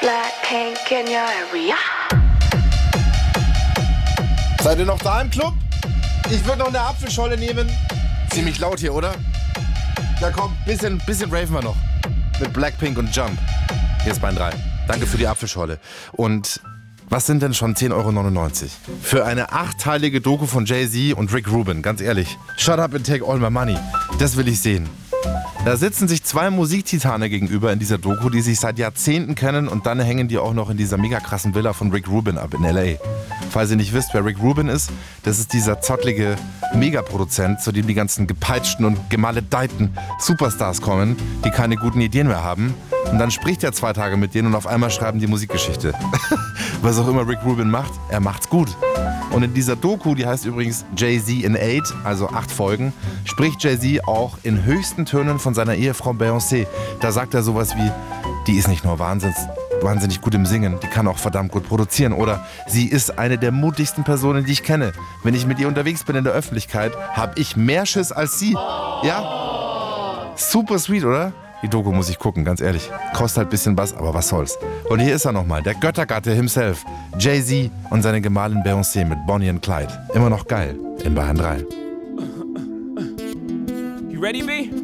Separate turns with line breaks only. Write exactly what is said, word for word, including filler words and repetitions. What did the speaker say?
Blackpink in your area.
Seid ihr noch da im Club? Ich würde noch eine Apfelscholle nehmen. Ziemlich laut hier, oder? Ja komm, bisschen, bisschen raven wir noch. Mit Blackpink und Jump. Hier ist Bein drei. Danke für die Apfelscholle. Und was sind denn schon zehn Euro neunundneunzig? Für eine achtteilige Doku von Jay-Z und Rick Rubin, ganz ehrlich. Shut up and take all my money. Das will ich sehen. Da sitzen sich zwei Musiktitane gegenüber in dieser Doku, die sich seit Jahrzehnten kennen, und dann hängen die auch noch in dieser mega krassen Villa von Rick Rubin ab in L A. Falls ihr nicht wisst, wer Rick Rubin ist, das ist dieser zottlige Megaproduzent, zu dem die ganzen gepeitschten und gemaledeiten Superstars kommen, die keine guten Ideen mehr haben. Und dann spricht er zwei Tage mit denen und auf einmal schreiben die Musikgeschichte. Was auch immer Rick Rubin macht, er macht's gut. Und in dieser Doku, die heißt übrigens Jay-Z in Eight, also acht Folgen, spricht Jay-Z auch in höchsten Tönen von seiner Ehefrau Beyoncé. Da sagt er sowas wie, die ist nicht nur wahnsinnig, wahnsinnig gut im Singen, die kann auch verdammt gut produzieren. Oder sie ist eine der mutigsten Personen, die ich kenne. Wenn ich mit ihr unterwegs bin in der Öffentlichkeit, habe ich mehr Schiss als sie. Ja? Super sweet, oder? Die Doku muss ich gucken, ganz ehrlich. Kostet halt ein bisschen was, aber was soll's. Und hier ist er nochmal, der Göttergatte himself. Jay-Z und seine Gemahlin Beyoncé mit Bonnie and Clyde. Immer noch geil in Bayern drei.
You ready, B?